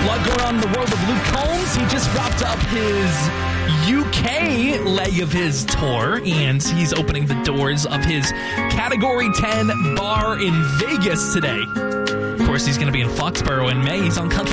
lot going on in the world of Luke Combs. He just wrapped up his UK leg of his tour, and he's opening the doors of his Category 10 bar in Vegas today. Of course, he's going to be in Foxborough in May. He's on Country